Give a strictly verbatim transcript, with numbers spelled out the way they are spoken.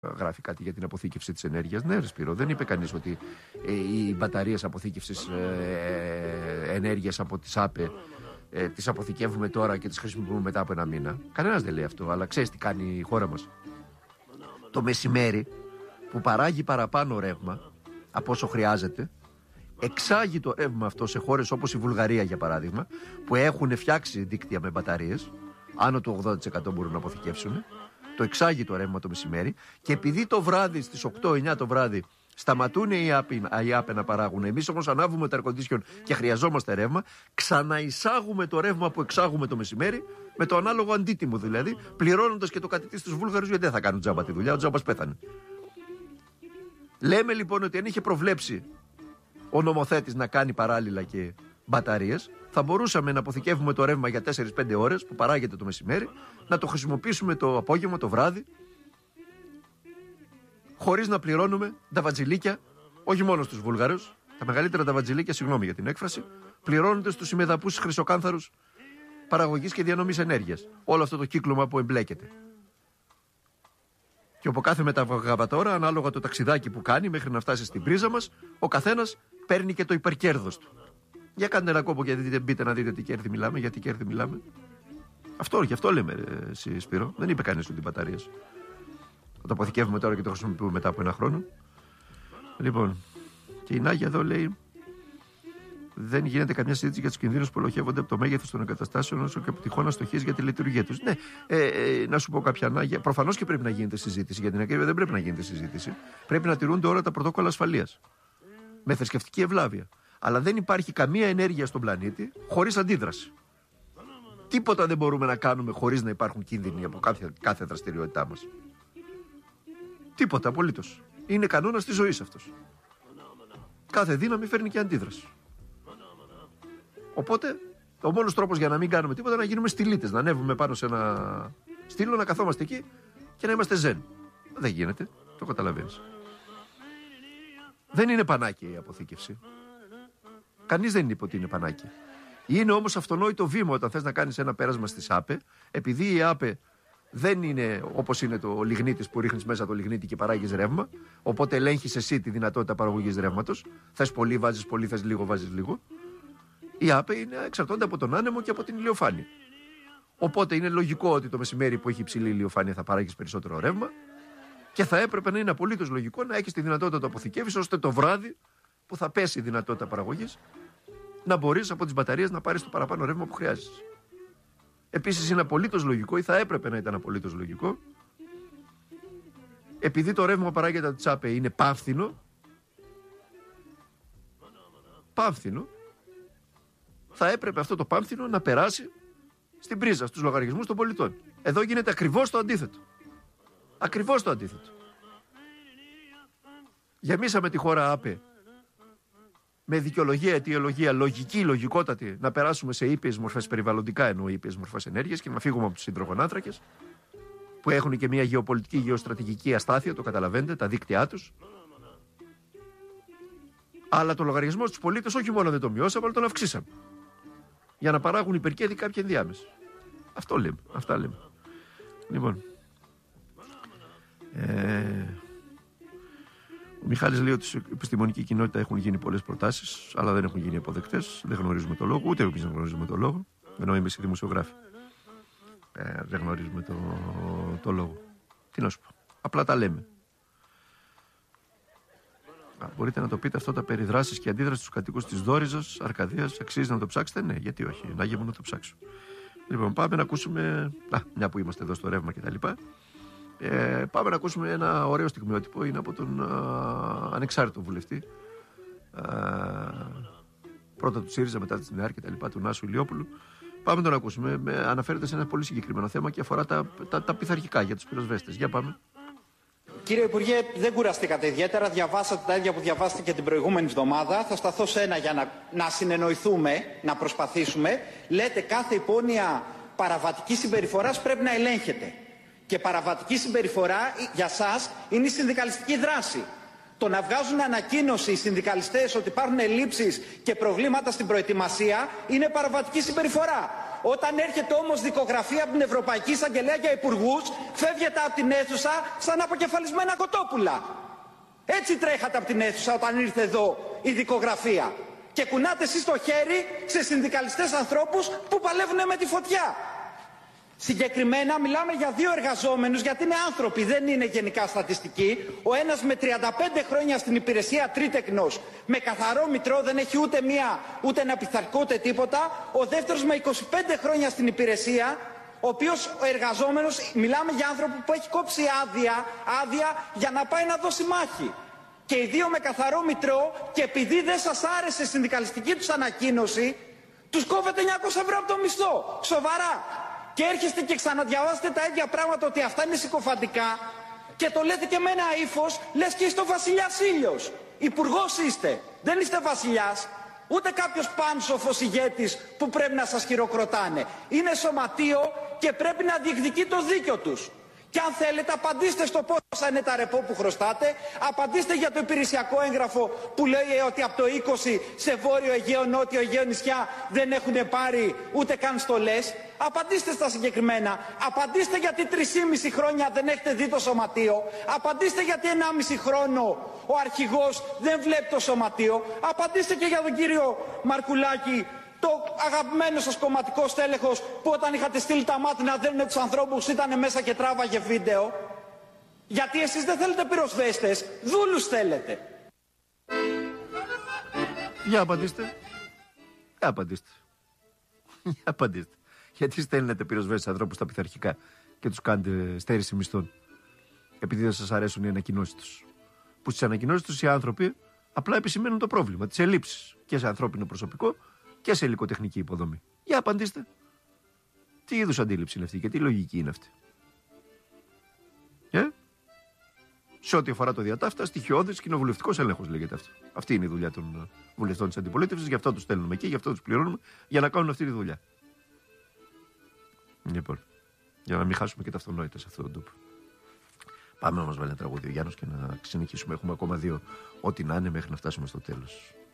γράφει κάτι για την αποθήκευση της ενέργειας. Ναι, ρε Σπύρο, δεν είπε κανείς ότι ε, οι μπαταρίες αποθήκευσης ε, ενέργειας από τις ΑΠΕ ε, τις αποθηκεύουμε τώρα και τις χρησιμοποιούμε μετά από ένα μήνα. Κανένας δεν λέει αυτό, αλλά ξέρεις τι κάνει η χώρα μας. Το μεσημέρι που παράγει παραπάνω ρεύμα από όσο χρειάζεται, εξάγει το ρεύμα αυτό σε χώρες όπως η Βουλγαρία για παράδειγμα, που έχουν φτιάξει δίκτυα με μπαταρίες, άνω του ογδόντα τοις εκατό μπορούν να αποθηκεύσουν. Το εξάγει το ρεύμα το μεσημέρι και επειδή το βράδυ στις οκτώ εννιά το βράδυ σταματούν οι ΑΠΕ, οι ΑΠΕ να παράγουν, εμείς όμως ανάβουμε τα air condition και χρειαζόμαστε ρεύμα, ξαναεισάγουμε το ρεύμα που εξάγουμε το μεσημέρι με το ανάλογο αντίτιμο, δηλαδή πληρώνοντας και το κατητή στους Βούλγαρους, γιατί δεν θα κάνουν τζάμπα τη δουλειά, ο τζάμπας πέθανε. Λέμε λοιπόν ότι αν είχε προβλέψει ο νομοθέτης να κάνει παράλληλα και μπαταρίες, θα μπορούσαμε να αποθηκεύουμε το ρεύμα για τέσσερις πέντε ώρες που παράγεται το μεσημέρι, να το χρησιμοποιήσουμε το απόγευμα, το βράδυ, χωρίς να πληρώνουμε τα βατζιλίκια, όχι μόνο στους Βούλγαρους, τα μεγαλύτερα τα βατζιλίκια, συγγνώμη για την έκφραση, πληρώνονται στους ημεδαπούς χρυσοκάνθαρους παραγωγής και διανομής ενέργειας. Όλο αυτό το κύκλωμα που εμπλέκεται. Και από κάθε μεταβατόρα, ανάλογα το ταξιδάκι που κάνει μέχρι να φτάσει στην πρίζα μας, ο καθένας παίρνει και το υπερκέρδος του. Για κάντε ένα κόπο γιατί δεν μπείτε να δείτε τι κέρδη μιλάμε, γιατί κέρδη μιλάμε. Αυτό, γι' αυτό λέμε, ρε, εσύ Σπύρο. Δεν είπε κανείς ότι μπαταρίες. Θα το αποθηκεύουμε τώρα και το χρησιμοποιούμε μετά από ένα χρόνο. Λοιπόν, και η Νάγια εδώ λέει: δεν γίνεται καμιά συζήτηση για τους κινδύνους που ελοχεύονται από το μέγεθος των εγκαταστάσεων όσο και από τυχόν αστοχίες για τη λειτουργία τους. Ναι, ε, ε, να σου πω κάποια Νάγια. Προφανώς και πρέπει να γίνεται συζήτηση. Για την ακρίβεια δεν πρέπει να γίνεται συζήτηση. Πρέπει να τηρούνται όλα τα πρωτόκολλα ασφαλείας. Με θρησκευτική ευλάβεια. Αλλά δεν υπάρχει καμία ενέργεια στον πλανήτη χωρίς αντίδραση. Τίποτα δεν μπορούμε να κάνουμε χωρίς να υπάρχουν κίνδυνοι από κάθε, κάθε δραστηριότητά μας. Τίποτα απολύτως. Είναι κανόνας της ζωής αυτός. Κάθε δύναμη φέρνει και αντίδραση. Οπότε, ο μόνος τρόπος για να μην κάνουμε τίποτα είναι να γίνουμε στυλίτες. Να ανέβουμε πάνω σε ένα στήλο, να καθόμαστε εκεί και να είμαστε ζεν. Δεν γίνεται. Το καταλαβαίνεις. Δεν είναι πανάκια η αποθήκευση. Κανείς δεν είπε ότι είναι πανάκια. Είναι όμως αυτονόητο βήμα όταν θες να κάνεις ένα πέρασμα στις ΑΠΕ, επειδή η ΑΠΕ δεν είναι όπως είναι το λιγνίτης που ρίχνεις μέσα το λιγνίτη και παράγεις ρεύμα, οπότε ελέγχεις εσύ τη δυνατότητα παραγωγής ρεύματος. Θες πολύ, βάζεις πολύ, θες λίγο, βάζεις λίγο. Οι ΑΠΕ είναι, εξαρτώνται από τον άνεμο και από την ηλιοφάνεια. Οπότε είναι λογικό ότι το μεσημέρι που έχει υψηλή ηλιοφάνεια θα παράγεις περισσότερο ρεύμα και θα έπρεπε να είναι απολύτως λογικό να έχεις τη δυνατότητα να το αποθηκεύεις ώστε το βράδυ που θα πέσει η δυνατότητα παραγωγής να μπορείς από τις μπαταρίες να πάρεις το παραπάνω ρεύμα που χρειάζεσαι. Επίσης είναι απολύτως λογικό ή θα έπρεπε να ήταν απολύτως λογικό, επειδή το ρεύμα που παράγεται από τις ΑΠΕ είναι πάμφθινο, πάμφθινο, θα έπρεπε αυτό το πάμφθινο να περάσει στην πρίζα, στους λογαριασμούς των πολιτών. Εδώ γίνεται ακριβώς το αντίθετο. Ακριβώς το αντίθετο. Γεμίσαμε τη χώρα ΑΠΕ με δικαιολογία, αιτιολογία, λογική, λογικότατη, να περάσουμε σε ήπιες μορφές, περιβαλλοντικά εννοώ ήπιες μορφές ενέργειας και να φύγουμε από τους υδρογονάνθρακες που έχουν και μια γεωπολιτική, γεωστρατηγική αστάθεια, το καταλαβαίνετε, τα δίκτυά τους. Αλλά το λογαριασμό στους πολίτες όχι μόνο δεν το μειώσαμε, αλλά τον αυξήσαμε. Για να παράγουν υπερκέρδη κάποια ενδιάμεση. Αυτό λέμε. Αυτά λέμε. Λοιπόν. Ε... Ο Μιχάλης λέει ότι στην επιστημονική κοινότητα έχουν γίνει πολλές προτάσεις, αλλά δεν έχουν γίνει αποδεκτές. Δεν γνωρίζουμε το λόγο, ούτε εμείς δεν γνωρίζουμε το λόγο. Ενώ είμαι στη δημοσιογράφη. Ε, δεν γνωρίζουμε το, το λόγο. Τι να σου πω. Απλά τα λέμε. Α, μπορείτε να το πείτε αυτό τα περί δράσης και αντίδραση στους κατοίκους της Δόριζας, Αρκαδίας, αξίζει να το ψάξετε? Ναι, γιατί όχι. Να γεμούν να το ψάξω. Λοιπόν, πάμε να ακούσουμε. Α, μια που είμαστε εδώ στο ρεύμα κτλ. Ε, πάμε να ακούσουμε ένα ωραίο στιγμιότυπο. Είναι από τον α, ανεξάρτητο βουλευτή. Α, πρώτα του ΣΥΡΙΖΑ, μετά τη ΝΕΑΡ και τα λοιπά, του Νάσου Ηλιόπουλου. Πάμε να τον ακούσουμε. Με, αναφέρεται σε ένα πολύ συγκεκριμένο θέμα και αφορά τα, τα, τα πειθαρχικά για τους πυροσβέστες. Για πάμε. Κύριε Υπουργέ, δεν κουραστήκατε ιδιαίτερα. Διαβάσατε τα ίδια που διαβάσατε και την προηγούμενη εβδομάδα. Θα σταθώ σε ένα για να, να συνεννοηθούμε, να προσπαθήσουμε. Λέτε κάθε υπόνοια παραβατική συμπεριφοράς πρέπει να ελέγχεται. Και παραβατική συμπεριφορά για σας είναι η συνδικαλιστική δράση. Το να βγάζουν ανακοίνωση οι συνδικαλιστές ότι υπάρχουν ελλείψεις και προβλήματα στην προετοιμασία είναι παραβατική συμπεριφορά. Όταν έρχεται όμως δικογραφία από την Ευρωπαϊκή Εισαγγελέα για υπουργούς, φεύγετε από την αίθουσα σαν αποκεφαλισμένα κοτόπουλα. Έτσι τρέχατε από την αίθουσα όταν ήρθε εδώ η δικογραφία. Και κουνάτε εσείς το χέρι σε συνδικαλιστές ανθρώπους που παλεύουν με τη φωτιά. Συγκεκριμένα μιλάμε για δύο εργαζόμενους, γιατί είναι άνθρωποι, δεν είναι γενικά στατιστικοί. Ο ένας με τριάντα πέντε χρόνια στην υπηρεσία, τρίτεκνος, με καθαρό μητρό, δεν έχει ούτε μία, ούτε ένα πειθαρχικό, ούτε τίποτα. Ο δεύτερος με είκοσι πέντε χρόνια στην υπηρεσία, ο οποίος ο εργαζόμενος, μιλάμε για άνθρωπο που έχει κόψει άδεια, άδεια για να πάει να δώσει μάχη. Και οι δύο με καθαρό μητρό, και επειδή δεν σας άρεσε η συνδικαλιστική τους ανακοίνωση, τους κόβετε εννιακόσια ευρώ από το μισθό. Σοβαρά. Και έρχεστε και ξαναδιαβάζετε τα ίδια πράγματα, ότι αυτά είναι συκοφαντικά, και το λέτε και με ένα ύφος, λες και είστε ο βασιλιάς Ήλιος. Υπουργός είστε, δεν είστε βασιλιάς, ούτε κάποιος πάνσοφος ηγέτης που πρέπει να σας χειροκροτάνε. Είναι σωματείο και πρέπει να διεκδικεί το δίκιο τους. Και αν θέλετε, απαντήστε στο πόσα είναι τα ρεπό που χρωστάτε, απαντήστε για το υπηρεσιακό έγγραφο που λέει ότι από το είκοσι σε Βόρειο Αιγαίο, Νότιο Αιγαίο νησιά δεν έχουν πάρει ούτε καν στολές. Απαντήστε στα συγκεκριμένα. Απαντήστε γιατί τρεισήμισι χρόνια δεν έχετε δει το σωματείο. Απαντήστε γιατί ενάμιση χρόνο ο αρχηγός δεν βλέπει το σωματείο. Απαντήστε και για τον κύριο Μαρκουλάκη, το αγαπημένο σας κομματικό στέλεχος, που όταν είχατε στείλει τα μάτια να δέρνουν τους ανθρώπους ήταν μέσα και τράβαγε βίντεο. Γιατί εσείς δεν θέλετε πυροσβέστες, δούλους θέλετε. Για απαντήστε. Για απαντήστε. Για απαντήστε. Γιατί στέλνετε πυροσβέστες ανθρώπους στα πειθαρχικά και τους κάνετε στέρηση μισθών? Επειδή δεν σας αρέσουν οι ανακοινώσεις τους. Που στις ανακοινώσεις τους οι άνθρωποι απλά επισημαίνουν το πρόβλημα, τις ελλείψεις και σε ανθρώπινο προσωπικό και σε υλικοτεχνική υποδομή. Για απαντήστε. Τι είδους αντίληψη είναι αυτή και τι λογική είναι αυτή? Ε? Σε ό,τι αφορά το διατάφτα, στοιχειώδης κοινοβουλευτικός έλεγχος λέγεται αυτό. Αυτή είναι η δουλειά των βουλευτών της αντιπολίτευσης, γι' αυτό τους στέλνουμε εκεί, γι' αυτό τους πληρώνουμε, για να κάνουν αυτή τη δουλειά. Λοιπόν, για να μην χάσουμε και τα αυτονόητα σε αυτόν τον τόπο. Πάμε να μας βάλει ένα τραγούδι ο Γιάννος και να συνεχίσουμε. Έχουμε ακόμα δύο, ό,τι να είναι, μέχρι να φτάσουμε στο τέλος.